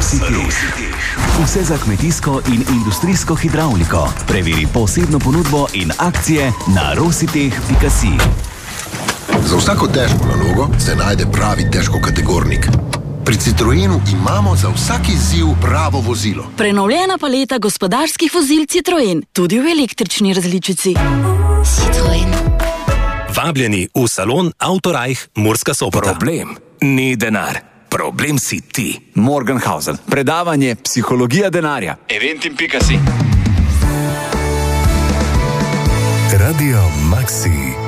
Rositeh. Vse za kmetijsko in industrijsko hidravliko. Preveri posebno ponudbo in akcije na rositeh.si. Za vsako težko nalogo se najde pravi težkokategornik. Pri Citroenu imamo za vsak izziv pravo vozilo. Prenovljena paleta gospodarskih vozil Citroen, tudi v električni različici. Citroen. Vabljeni v salon Autorajh Murska Sobota. Problem ni denar. Problem si ti. Morgenhausen. Predavanje Psihologija denarja. Eventim.si. Radio Maxi.